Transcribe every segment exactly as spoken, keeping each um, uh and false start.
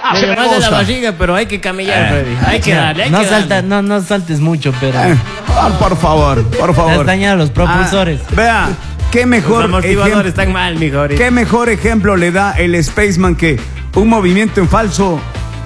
Me mal de la barriga, pero hay que camellar, eh, Freddy. Hay que darle, hay no, que salta, darle. no, no saltes mucho, pero... Eh, por favor, por favor. Has dañado los propulsores. Ah, vea, qué mejor... Los amortiguadores ejem- están mal, mijo. Ahorita. Qué mejor ejemplo le da el Spaceman que un movimiento en falso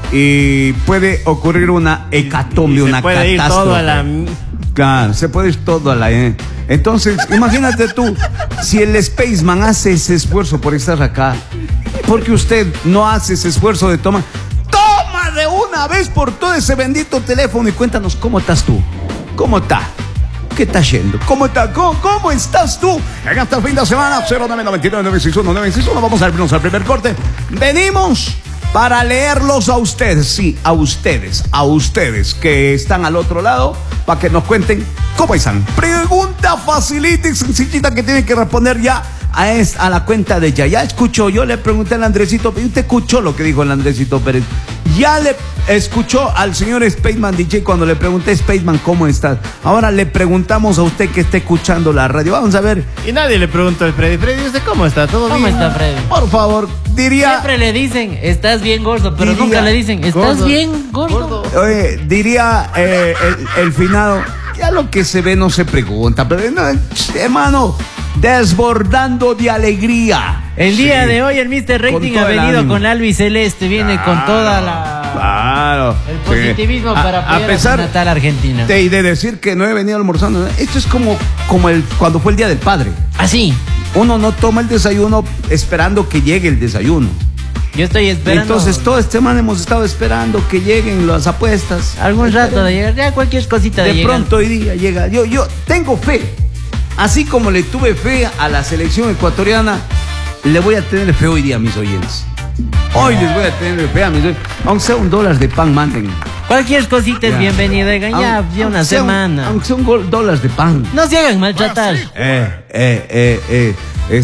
y puede ocurrir una hecatombe, Y se una puede ir catástrofe. todo a la... Claro, se puede ir todo a la... Eh. Entonces, imagínate tú, si el Spaceman hace ese esfuerzo por estar acá, porque usted no hace ese esfuerzo de tomar... ¡Toma de una vez por todo ese bendito teléfono y cuéntanos cómo estás tú! ¿Cómo está? ¿Qué está yendo? ¿Cómo está? ¿Cómo, cómo estás tú? En este fin de semana, cero nueve nueve nueve nueve seis uno nueve seis uno, vamos a abrirnos al primer corte. Venimos para leerlos a ustedes, sí, a ustedes, a ustedes que están al otro lado, para que nos cuenten cómo están. Pregunta facilita y sencillita que tienen que responder ya a, es, a la cuenta de ya. Ya escuchó, yo le pregunté al Andresito, y usted escuchó lo que dijo el Andresito Pérez. Ya le escuchó al señor Spaceman D J cuando le pregunté, Spaceman, ¿cómo estás? Ahora le preguntamos a usted que esté escuchando la radio. Vamos a ver. Y nadie le preguntó al Freddy. Freddy, ¿usted cómo está? ¿Todo ¿Cómo bien? está, Freddy? Por favor, diría... Siempre le dicen, estás bien gordo, pero Diría, nunca le dicen, ¿estás gordo, bien gordo? gordo. Oye, diría eh, el, el finado, ya lo que se ve no se pregunta, pero no, hermano, desbordando de alegría. El día Sí. de hoy el mister Con Rating todo ha el venido ánimo. con Albi Celeste, viene Claro, con toda la... Claro. El Sí. positivismo A- para a apoyar a, pesar su natal Argentina. de, de decir que no he venido almorzando, esto es como, como el, cuando fue el Día del Padre. Así, Uno no toma el desayuno esperando que llegue el desayuno. yo estoy esperando... Entonces, todo este semana hemos estado esperando que lleguen las apuestas. Algún rato de llegar, ya cualquier cosita de, De llegar. pronto hoy día llega. Yo, yo tengo fe. Así como le tuve fe a la selección ecuatoriana, le voy a tener fe hoy día a mis oyentes. Hoy les voy a tener fe a mis oyentes. Aunque sea un dólar de pan, manden. Cualquier cosita es Ya. bienvenida, ya, Aunque- ya una aunque sea un- semana. aunque sea un gol- dólares de pan. No se hagan maltratar. Eh, eh, eh, eh.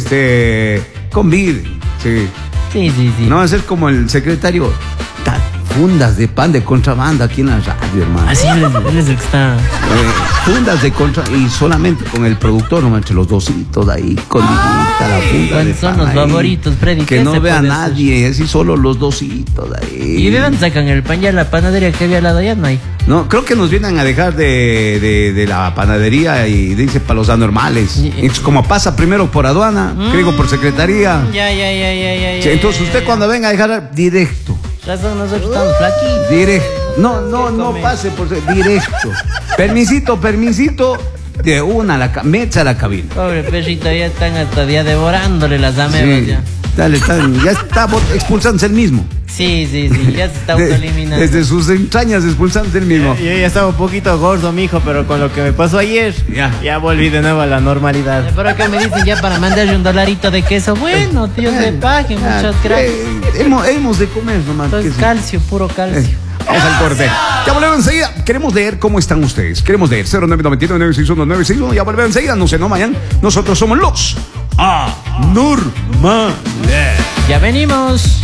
Este. Conviden. Sí. Sí, sí, sí. No va a ser como el secretario. Ta- Fundas de pan de contrabando aquí en la radio, hermano. Así él es, él es el que está... Eh, fundas de contra y solamente con el productor, no manches, los dositos ahí, con la funda de ¿Cuáles son pan los ahí. favoritos, Freddy? Que ¿Qué no se vea puede nadie, así solo los dositos ahí. ¿Y de dónde sacan el pan? Ya la panadería que había al lado ya no hay. No, creo que nos vienen a dejar de, de, de la panadería y dice para los anormales. Y- Entonces, como pasa primero por aduana, creo por secretaría. Ya, ya, ya, ya, ya. Sí, ya, entonces ya, usted ya. cuando venga a dejar directo. Razón, nosotros estamos flaquitos. Directo. No, no, no come? pase por directo. Permisito, permisito. De una a la ca- mecha a la cabina. Pobre perrito, ya están hasta día devorándole las amebas Sí. ya. Dale, está, ya está bot- expulsándose el mismo. Sí, sí, sí, ya se está De- autoeliminando. desde sus entrañas expulsándose el mismo. Yo ya estaba un poquito gordo, mijo, pero con lo que me pasó ayer, Ya. ya volví de nuevo a la normalidad. Pero acá me dicen ya para mandarle un dolarito de queso. Bueno, Dios le pague, Ah, muchas gracias. eh, hemos, hemos de comer nomás. Esto que es sí. calcio, puro calcio. Eh, Vamos al corte. Ya volvemos enseguida. Queremos leer cómo están ustedes. Queremos leer cero nueve nueve nueve seis uno nueve seis uno. Ya volvemos enseguida. No se no mañana. Nosotros somos los Anormales. Ya venimos.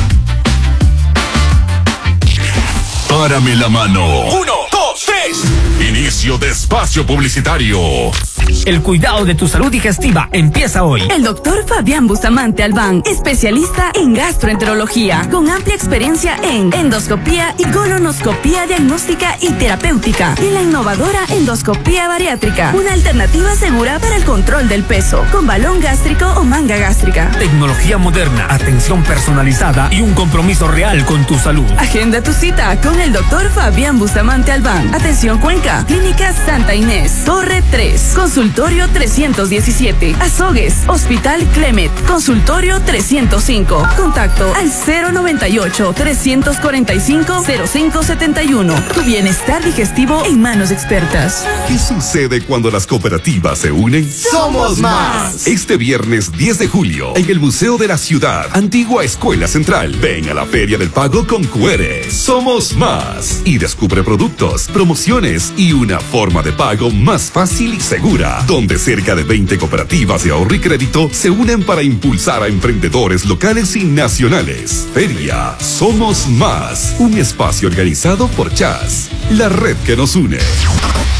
Párame la mano. Uno, dos, tres. Inicio de espacio publicitario. El cuidado de tu salud digestiva empieza hoy. El doctor Fabián Bustamante Albán, especialista en gastroenterología, con amplia experiencia en endoscopía y colonoscopía diagnóstica y terapéutica, y la innovadora endoscopía bariátrica, una alternativa segura para el control del peso, con balón gástrico o manga gástrica. Tecnología moderna, atención personalizada y un compromiso real con tu salud. Agenda tu cita con el doctor Fabián Bustamante Albán. Atención Cuenca, Clínica Santa Inés, Torre tres, Consultorio trescientos diecisiete, Azogues, Hospital Clemet, Consultorio trescientos cinco. Contacto al cero noventa y ocho, trescientos cuarenta y cinco, cero cinco setenta y uno. Tu bienestar digestivo en manos expertas. ¿Qué sucede cuando las cooperativas se unen? ¡Somos más! Este viernes diez de julio, en el Museo de la Ciudad, Antigua Escuela Central. Ven a la Feria del Pago con Cuere. Somos más. Y descubre productos, promociones y una forma de pago más fácil y segura, donde cerca de veinte cooperativas de ahorro y crédito se unen para impulsar a emprendedores locales y nacionales. Feria Somos Más, un espacio organizado por Chas, la red que nos une.